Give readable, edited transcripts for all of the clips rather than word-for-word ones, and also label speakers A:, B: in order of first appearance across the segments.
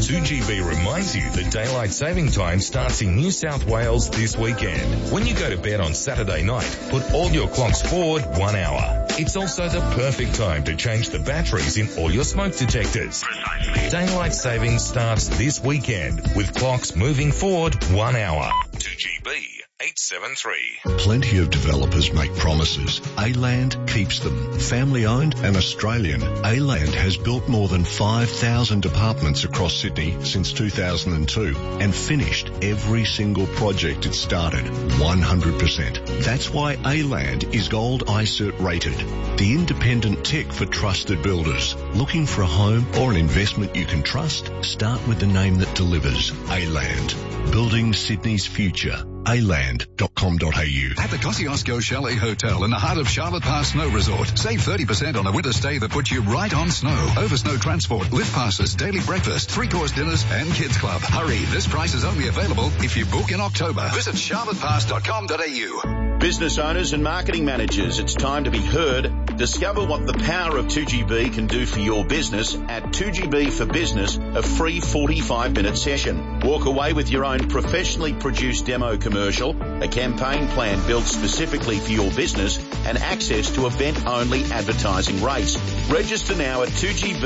A: 2GB reminds you that daylight saving time starts in New South Wales this weekend. When you go to bed on Saturday night, put all your clocks forward 1 hour. It's also the perfect time to change the batteries in all your smoke detectors. Precisely. Daylight saving starts this weekend with clocks moving forward 1 hour. 2GB 873.
B: Plenty of developers make promises. A-Land keeps them. Family owned and Australian, A-Land has built more than 5,000 apartments across Sydney since 2002 and finished every single project it started 100%. That's why A-Land is Gold iCert rated, the independent tech for trusted builders. Looking for a home or an investment you can trust? Start with the name that delivers. A-Land. Building Sydney's future. aland.com.au.
C: At the Kosciuszko Chalet Hotel in the heart of Charlotte Pass Snow Resort, save 30% on a winter stay that puts you right on snow. Over snow transport, lift passes, daily breakfast, 3-course dinners, and kids club. Hurry, this price is only available if you book in October. Visit charlottepass.com.au.
D: Business owners and marketing managers, it's time to be heard. Discover what the power of 2GB can do for your business at 2GB for Business, a free 45-minute session. Walk away with your own professionally produced demo commercial, a campaign plan built specifically for your business, and access to event-only advertising rates. Register now at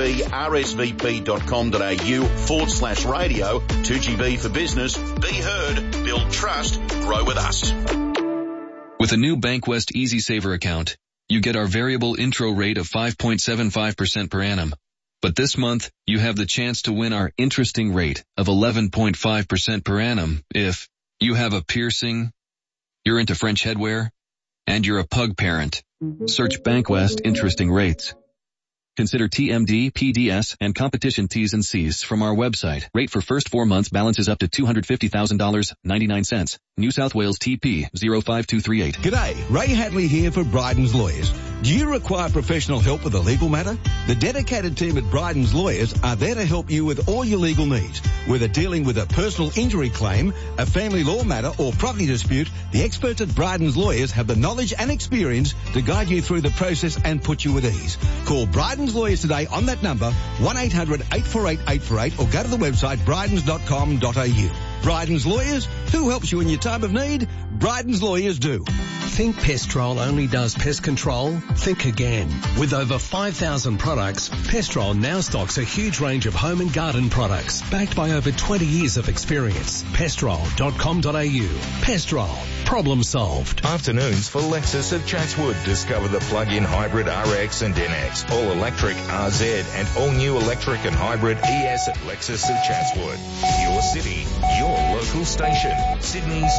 D: 2gbrsvp.com.au/radio. 2GB for Business. Be heard, build trust, grow with us.
E: With a new Bankwest Easy Saver account, you get our variable intro rate of 5.75% per annum. But this month, you have the chance to win our interesting rate of 11.5% per annum if you have a piercing, you're into French headwear, and you're a pug parent. Search Bankwest Interesting Rates. Consider TMD, PDS, and competition T's and C's from our website. Rate for first 4 months balances up to $250,000, 99 cents. New South Wales TP 05238.
F: G'day, Ray Hadley here for Bryden's Lawyers. Do you require professional help with a legal matter? The dedicated team at Bryden's Lawyers are there to help you with all your legal needs. Whether dealing with a personal injury claim, a family law matter, or property dispute, the experts at Bryden's Lawyers have the knowledge and experience to guide you through the process and put you at ease. Call Bryden's Lawyers today on that number, 1-800-848-848, or go to the website brydens.com.au. Bryden's Lawyers, who helps you in your time of need? Bryden's Lawyers do.
G: Think Pestrol only does pest control? Think again. With over 5,000 products, Pestrol now stocks a huge range of home and garden products, backed by over 20 years of experience. Pestrol.com.au. Pestrol. Problem solved.
A: Afternoons for Lexus of Chatswood. Discover the plug-in hybrid RX and NX, all-electric RZ, and all-new electric and hybrid ES at Lexus of Chatswood. Your city, your local station. Sydney's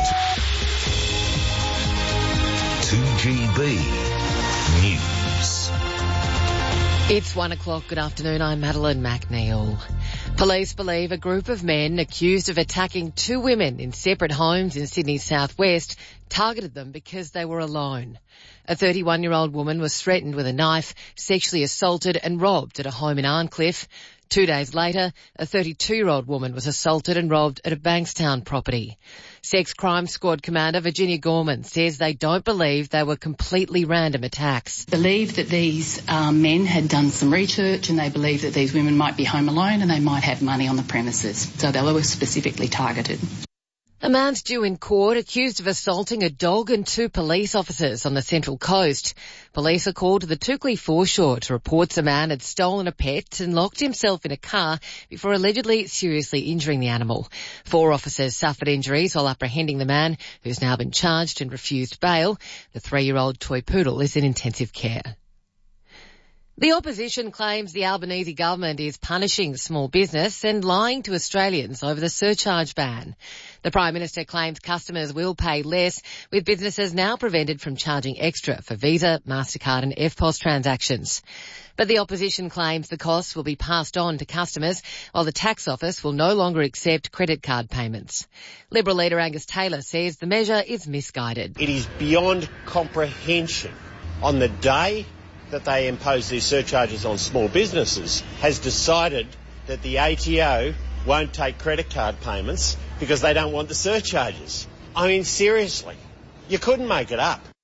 A: 2GB News.
H: It's 1 o'clock. Good afternoon. I'm Madeline McNeil. Police believe a group of men accused of attacking 2 women in separate homes in Sydney's southwest targeted them because they were alone. A 31-year-old woman was threatened with a knife, sexually assaulted and robbed at a home in Arncliffe. 2 days later, a 32-year-old woman was assaulted and robbed at a Bankstown property. Sex Crime Squad Commander Virginia Gorman says they don't believe they were completely random attacks.
I: Believe that these men had done some research and they believe that these women might be home alone and they might have money on the premises. So they were specifically targeted.
H: A man's due in court accused of assaulting a dog and 2 police officers on the Central Coast. Police are called to the Toukley foreshore to report a man had stolen a pet and locked himself in a car before allegedly seriously injuring the animal. 4 officers suffered injuries while apprehending the man, who's now been charged and refused bail. The 3-year-old toy poodle is in intensive care. The opposition claims the Albanese government is punishing small business and lying to Australians over the surcharge ban. The Prime Minister claims customers will pay less, with businesses now prevented from charging extra for Visa, MasterCard and EFTPOS transactions. But the opposition claims the costs will be passed on to customers, while the tax office will no longer accept credit card payments. Liberal leader Angus Taylor says the measure is misguided.
J: It is beyond comprehension on the day that they impose these surcharges on small businesses, has decided that the ATO won't take credit card payments because they don't want the surcharges. I mean, seriously, you couldn't make it up.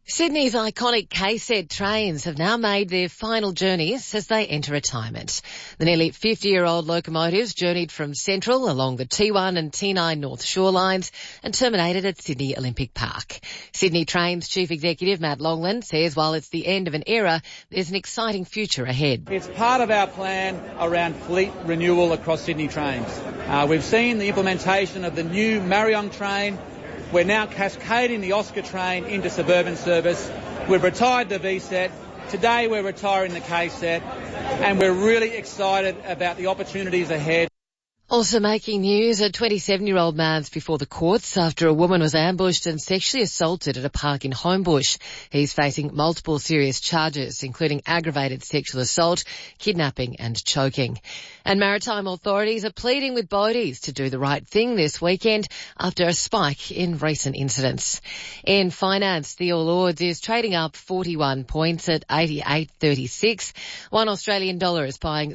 H: Sydney's iconic KZ trains have now made their final journeys as they enter retirement. The nearly 50-year-old locomotives journeyed from Central along the T1 and T9 North Shore lines and terminated at Sydney Olympic Park. Sydney Trains Chief Executive Matt Longland says while it's the end of an era, there's an exciting future ahead.
K: It's part of our plan around fleet renewal across Sydney Trains. We've seen the implementation of the new Marion train. We're now cascading the Oscar train into suburban service. We've retired the VSET. Today we're retiring the KSET. And we're really excited about the opportunities ahead.
H: Also making news, a 27-year-old man's before the courts after a woman was ambushed and sexually assaulted at a park in Homebush. He's facing multiple serious charges, including aggravated sexual assault, kidnapping and choking. And maritime authorities are pleading with boaties to do the right thing this weekend after a spike in recent incidents. In finance, the All Ords is trading up 41 points at 88.36. One Australian dollar is buying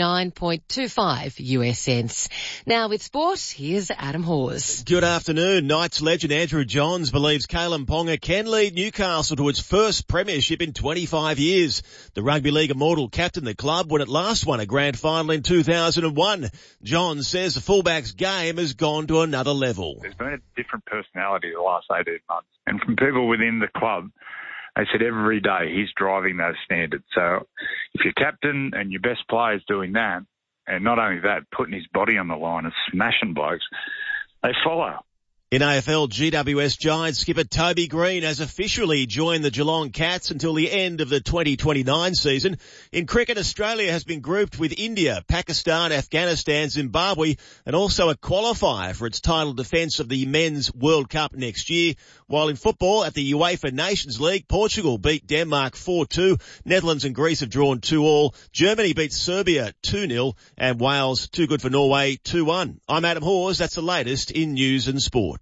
H: 69.25 US cents. Now with sport, here's Adam Hawes.
L: Good afternoon. Knights legend Andrew Johns believes Kalen Ponga can lead Newcastle to its first premiership in 25 years. The Rugby League immortal captained the club when it last won a grand final in 2001. Johns says the fullback's game has gone to another level.
M: There's been a different personality the last 18 months. And from people within the club, they said every day he's driving those standards. So if your captain and your best player is doing that, and not only that, putting his body on the line and smashing blokes, they follow.
L: In AFL, GWS Giants skipper Toby Green has officially joined the Geelong Cats until the end of the 2029 season. In cricket, Australia has been grouped with India, Pakistan, Afghanistan, Zimbabwe, and also a qualifier for its title defence of the Men's World Cup next year. While in football, at the UEFA Nations League, Portugal beat Denmark 4-2, Netherlands and Greece have drawn 2-2, Germany beat Serbia 2-0, and Wales too good for Norway 2-1. I'm Adam Hawes. That's the latest in news and sport.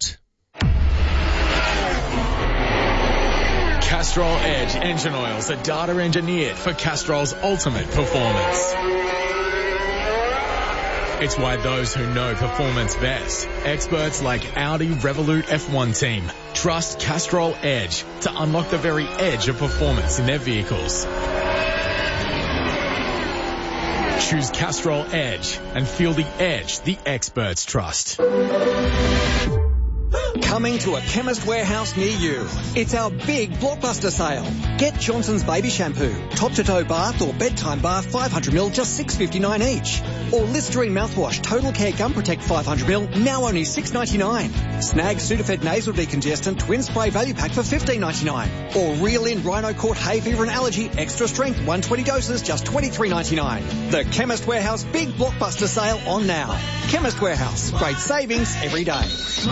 N: Castrol Edge engine oils are data engineered for Castrol's ultimate performance. It's why those who know performance best, experts like Audi Revolut F1 team, trust Castrol Edge to unlock the very edge of performance in their vehicles. Choose Castrol Edge and feel the edge the experts trust.
O: Coming to a Chemist Warehouse near you. It's our big blockbuster sale. Get Johnson's Baby Shampoo, top-to-toe bath or bedtime bath 500ml, just $6.59 each. Or Listerine mouthwash, Total Care Gum Protect 500ml, now only $6.99. Snag Sudafed Nasal Decongestant Twin Spray Value Pack for $15.99. Or Reel In Rhino Court Hay Fever and Allergy Extra Strength 120 doses, just $23.99. The Chemist Warehouse big blockbuster sale on now. Chemist Warehouse, great savings every day.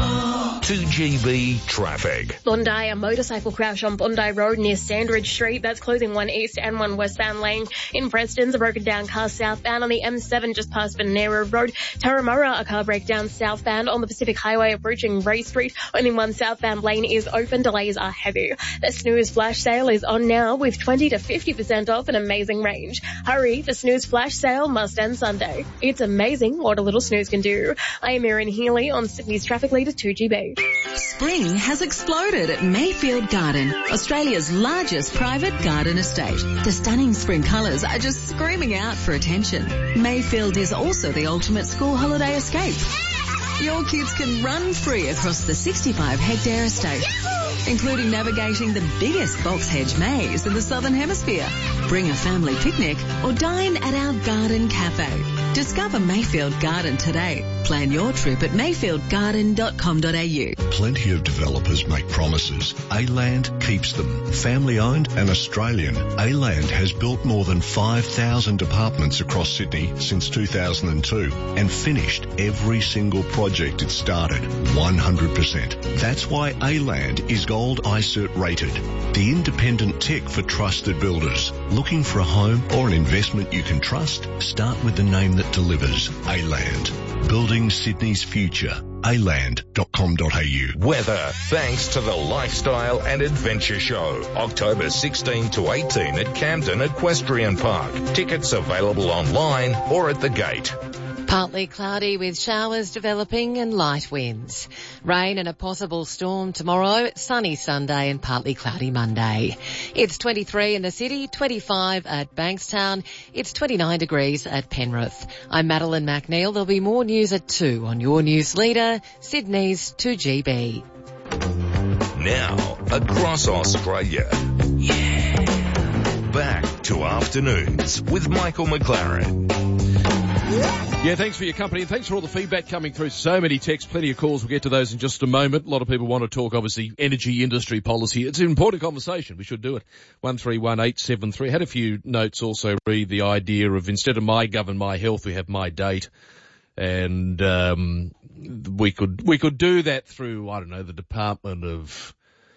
A: 2GB traffic.
P: Bondi, a motorcycle crash on Bondi Road near Sandridge Street. That's closing one east and one westbound lane. In Preston's a broken down car southbound on the M7 just past Venera Road. Tarramurra, a car breakdown southbound on the Pacific Highway approaching Ray Street. Only one southbound lane is open. Delays are heavy. The Snooze Flash Sale is on now with 20 to 50% off an amazing range. Hurry, the Snooze Flash Sale must end Sunday. It's amazing what a little snooze can do. I am Erin Healy on Sydney's traffic leader 2GB.
Q: Spring has exploded at Mayfield Garden, Australia's largest private garden estate. The stunning spring colours are just screaming out for attention. Mayfield is also the ultimate school holiday escape. Your kids can run free across the 65-hectare estate, including navigating the biggest box hedge maze in the Southern Hemisphere. Bring a family picnic or dine at our garden cafe. Discover Mayfield Garden today. Plan your trip at mayfieldgarden.com.au.
B: Plenty of developers make promises. A-Land keeps them. Family-owned and Australian, A-Land has built more than 5,000 apartments across Sydney since 2002 and finished every single project it started 100%. That's why A-Land is Gold iCert rated. The independent tech for trusted builders. Looking for a home or an investment you can trust? Start with the name that delivers. A-Land. Building Sydney's future. aland.com.au.
A: Weather, thanks to the Lifestyle and Adventure Show. October 16 to 18 at Camden Equestrian Park. Tickets available online or at the gate.
H: Partly cloudy with showers developing and light winds. Rain and a possible storm tomorrow, sunny Sunday and partly cloudy Monday. It's 23 in the city, 25 at Bankstown. It's 29 degrees at Penrith. I'm Madeline McNeil. There'll be more news at 2 on your news leader, Sydney's 2GB.
A: Now, across Australia. Yeah. Back to Afternoons with Michael McLaren.
R: Yeah, thanks for your company and thanks for all the feedback coming through. So many texts, plenty of calls. We'll get to those in just a moment. A lot of people want to talk, obviously, energy industry policy. It's an important conversation. We should do it. 131873. Had a few notes also read the idea of instead of my govern, my health, we have my date. And we could do that through, I don't know, the Department of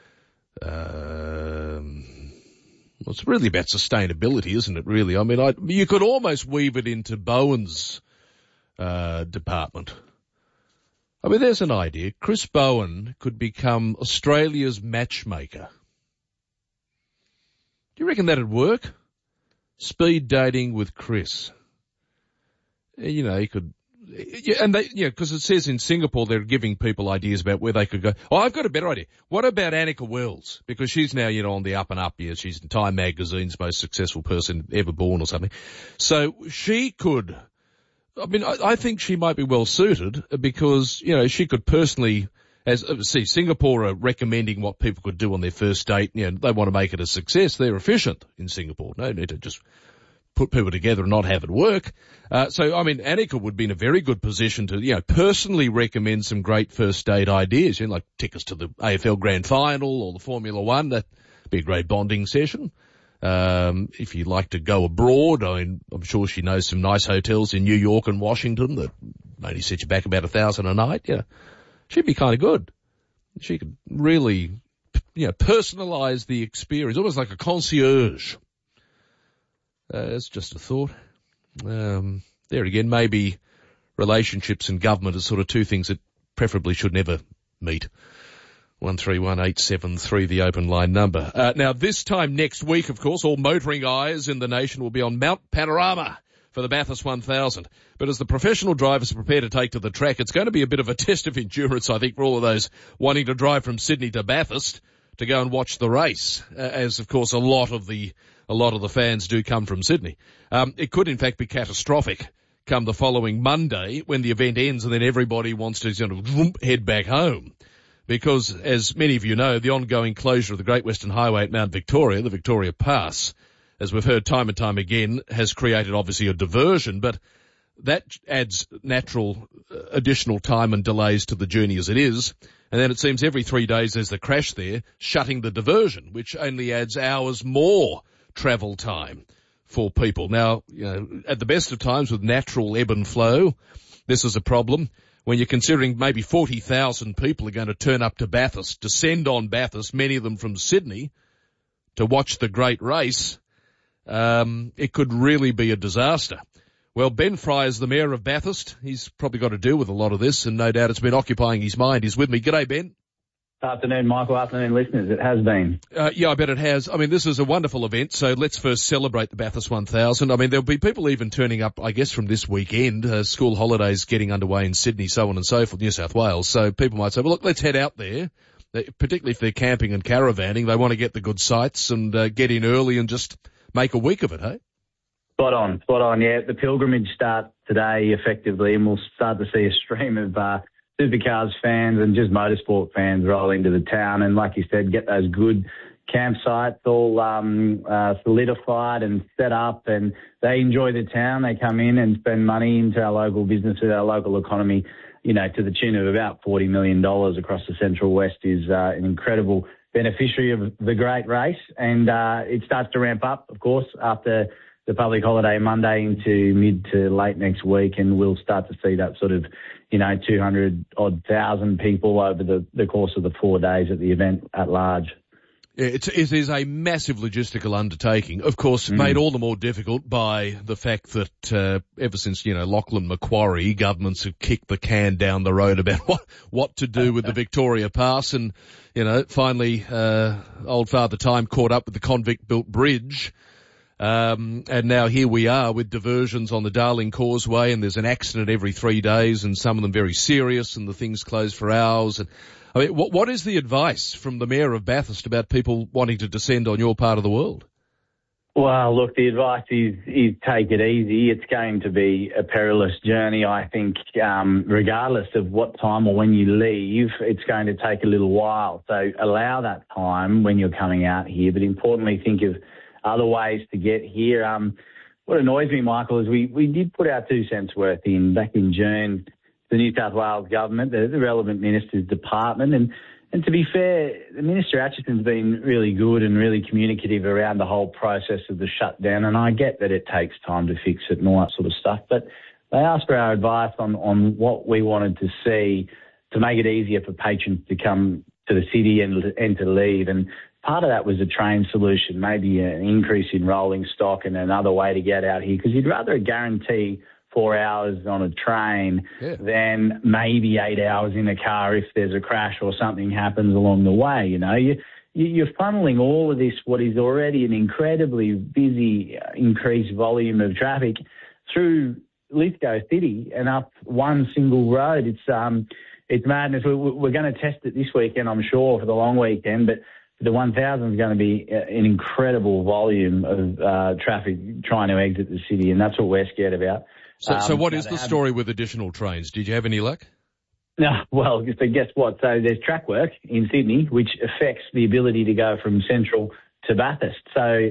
R: well, it's really about sustainability, isn't it, really? I mean, you could almost weave it into Bowen's department. I mean, there's an idea. Chris Bowen could become Australia's matchmaker. Do you reckon that'd work? Speed dating with Chris. You know, he could... Yeah, and because it says in Singapore they're giving people ideas about where they could go. Oh, I've got a better idea. What about Annika Wells? Because she's now, on the up and up. Yeah, she's Time Magazine's most successful person ever born or something. So she could, I think she might be well suited because, she could personally, Singapore are recommending what people could do on their first date. They want to make it a success. They're efficient in Singapore. No need to just put people together and not have it work. Annika would be in a very good position to, personally recommend some great first date ideas, like tickets to the AFL Grand Final or the Formula One. That'd be a great bonding session. If you'd like to go abroad, I'm sure she knows some nice hotels in New York and Washington that only set you back about $1,000 a night. She'd be kind of good. She could really, personalize the experience, almost like a concierge. It's just a thought. There again, maybe relationships and government are sort of two things that preferably should never meet. 131873, the open line number. Now, this time next week, of course, all motoring eyes in the nation will be on Mount Panorama for the Bathurst 1000. But as the professional drivers prepare to take to the track, it's going to be a bit of a test of endurance, I think, for all of those wanting to drive from Sydney to Bathurst to go and watch the race, as, of course, a lot of the fans do come from Sydney. It could, in fact, be catastrophic come the following Monday when the event ends and then everybody wants to sort of head back home. Because, as many of you know, the ongoing closure of the Great Western Highway at Mount Victoria, the Victoria Pass, as we've heard time and time again, has created obviously a diversion, but that adds natural additional time and delays to the journey as it is. And then it seems every 3 days there's a crash there, shutting the diversion, which only adds hours more travel time for people. Now, at the best of times with natural ebb and flow, this is a problem. When you're considering maybe 40,000 people are going to turn up to Bathurst, descend on Bathurst, many of them from Sydney, to watch the great race, it could really be a disaster. Well, Ben Fry is the Mayor of Bathurst. He's probably got to deal with a lot of this, and no doubt it's been occupying his mind. He's with me. G'day, Ben.
S: Afternoon, Michael. Afternoon, listeners. It has been.
R: Yeah, I bet it has. This is a wonderful event, so let's first celebrate the Bathurst 1000. There'll be people even turning up, I guess, from this weekend, school holidays getting underway in Sydney, so on and so forth, New South Wales. So people might say, well, look, let's head out there, particularly if they're camping and caravanning. They want to get the good sights and get in early and just make a week of it, hey?
S: Spot on, yeah. The pilgrimage starts today, effectively, and we'll start to see a stream of supercars fans and just motorsport fans roll into the town and, like you said, get those good campsites all solidified and set up, and they enjoy the town. They come in and spend money into our local businesses, our local economy, to the tune of about $40 million across the Central West is an incredible beneficiary of the great race. And it starts to ramp up, of course, after the public holiday Monday into mid to late next week, and we'll start to see that sort of 200,000 people over the course of the 4 days at the event at large.
R: Yeah, it is a massive logistical undertaking, of course, made all the more difficult by the fact that ever since, Lachlan Macquarie, governments have kicked the can down the road about what to do with the Victoria Pass, and, finally old Father Time caught up with the convict-built bridge. And now here we are with diversions on the Darling Causeway, and there's an accident every 3 days, and some of them very serious, and the thing's closed for hours. And I mean, what is the advice from the Mayor of Bathurst about people wanting to descend on your part of the world?
S: Well, look, the advice is take it easy. It's going to be a perilous journey, I think, regardless of what time or when you leave, it's going to take a little while. So allow that time when you're coming out here, but importantly think of other ways to get here. What annoys me, Michael, is we did put our 2 cents worth in back in June, the New South Wales government, the relevant minister's department, and to be fair, the Minister Atchison's been really good and really communicative around the whole process of the shutdown, and I get that it takes time to fix it and all that sort of stuff, but they asked for our advice on what we wanted to see to make it easier for patrons to come to the city and to leave, and part of that was a train solution, maybe an increase in rolling stock and another way to get out here, because you'd rather guarantee 4 hours on a train than maybe 8 hours in a car if there's a crash or something happens along the way. You know, you're funneling all of this, what is already an incredibly busy, increased volume of traffic, through Lithgow City and up one single road. It's madness. We're going to test it this weekend, I'm sure, for the long weekend, but the 1,000 is going to be an incredible volume of traffic trying to exit the city, and that's what we're scared about.
R: So what is the story with additional trains? Did you have any luck?
S: No, well, so guess what? So there's track work in Sydney, which affects the ability to go from Central to Bathurst. So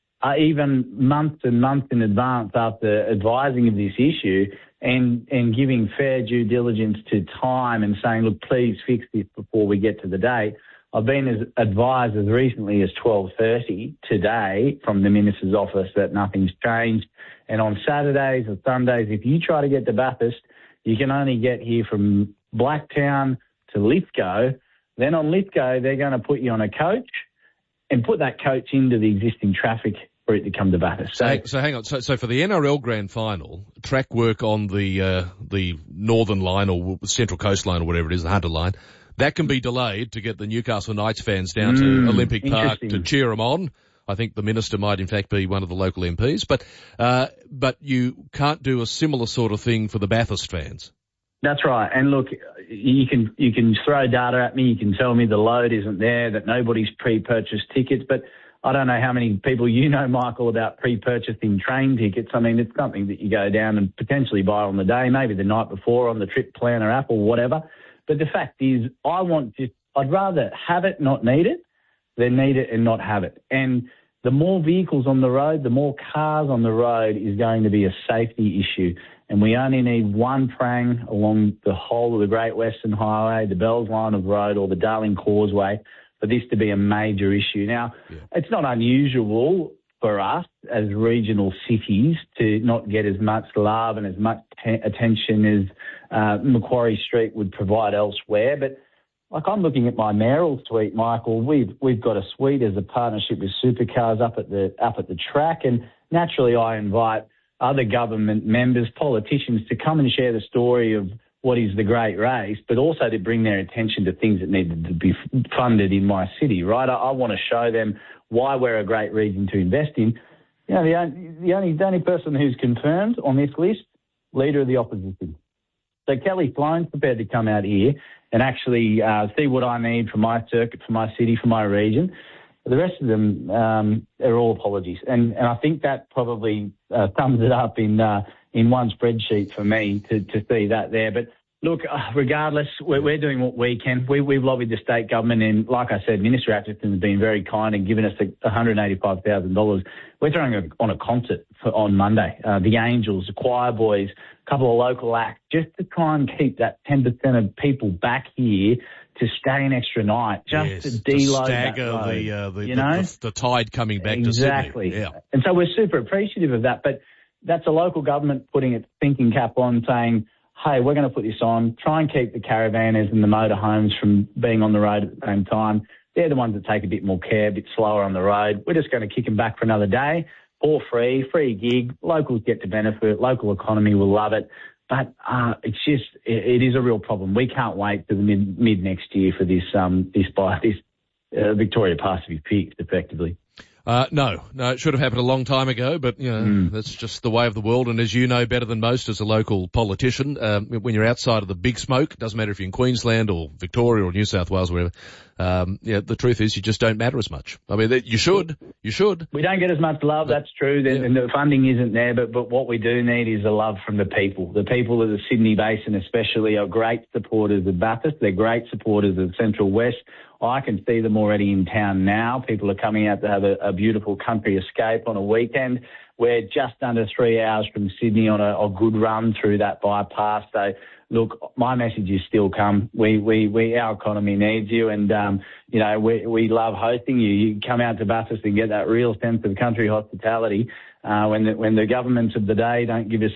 S: even months and months in advance after advising of this issue and giving fair due diligence to time and saying, look, please fix this before we get to the date, I've been advised as recently as 12:30 today from the Minister's office that nothing's changed. And on Saturdays or Sundays, if you try to get to Bathurst, you can only get here from Blacktown to Lithgow. Then on Lithgow, they're going to put you on a coach and put that coach into the existing traffic for it to come to Bathurst.
R: So hang on. So for the NRL Grand Final, track work on the Northern Line or Central Coast Line or whatever it is, the Hunter Line, that can be delayed to get the Newcastle Knights fans down to Olympic Park to cheer them on. I think the minister might in fact be one of the local MPs, but you can't do a similar sort of thing for the Bathurst fans.
S: That's right. And look, you can throw data at me. You can tell me the load isn't there, that nobody's pre-purchased tickets, but I don't know how many people you know, Michael, about pre-purchasing train tickets. I mean, it's something that you go down and potentially buy on the day, maybe the night before on the Trip Planner app or whatever. But the fact is, I'd rather have it, not need it, than need it and not have it. And the more vehicles on the road, the more cars on the road is going to be a safety issue. And we only need one prang along the whole of the Great Western Highway, the Bells Line of Road or the Darling Causeway for this to be a major issue. Now, It's not unusual for us as regional cities to not get as much love and as much attention as Macquarie Street would provide elsewhere. But like I'm looking at my mayoral suite, Michael, we've got a suite as a partnership with Supercars up at the track, and naturally I invite other government members, politicians to come and share the story of what is the great race, but also to bring their attention to things that needed to be funded in my city, right? I want to show them why we're a great region to invest in. You know, the only person who's confirmed on this list, Leader of the Opposition. So Kelly Sloan's prepared to come out here and actually see what I need for my circuit, for my city, for my region. The rest of them are all apologies. And I think that probably sums it up in one spreadsheet for me to see that there. But look, regardless, we're doing what we can. We've lobbied the state government, and like I said, Minister Atchison has been very kind and given us $185,000. We're throwing on a concert on Monday. The Angels, the Choir Boys, a couple of local acts, just to try and keep that 10% of people back here to stay an extra night, just to deload that road,
R: the tide coming back to Sydney.
S: Exactly. Yeah. And so we're super appreciative of that, but that's a local government putting its thinking cap on, saying, hey, we're going to put this on, try and keep the caravanners and the motorhomes from being on the road at the same time. They're the ones that take a bit more care, a bit slower on the road. We're just going to kick them back for another day, all free gig. Locals get to benefit. Local economy will love it. But it is a real problem. We can't wait to the mid next year for this Victoria Pass to be fixed effectively.
R: No, it should have happened a long time ago, but, that's just the way of the world. And as you know better than most as a local politician, when you're outside of the big smoke, it doesn't matter if you're in Queensland or Victoria or New South Wales or wherever, the truth is you just don't matter as much. I mean, you should.
S: We don't get as much love, that's true, and the funding isn't there, but what we do need is the love from the people. The people of the Sydney Basin especially are great supporters of Bathurst. They're great supporters of Central West. I can see them already in town now. People are coming out to have a beautiful country escape on a weekend. We're just under 3 hours from Sydney on a good run through that bypass. So, look, my message is still come. Our economy needs you, and we love hosting you. You come out to Bathurst and get that real sense of country hospitality. When the governments of the day don't give us